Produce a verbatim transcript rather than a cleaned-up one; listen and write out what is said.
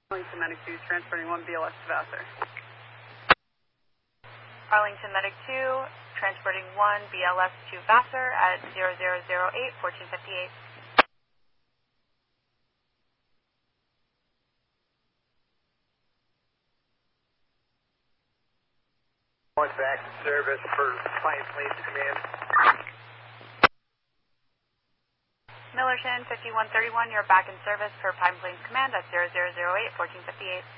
Arlington Medic two, transporting one B L S to Vassar. Arlington Medic two, transporting one B L S to Vassar at zero zero zero eight, fourteen fifty-eight. One back in service for Pine Plains Command. Millerton fifty-one thirty-one, you're back in service for Pine Plains Command at zero zero zero eight, fourteen fifty-eight.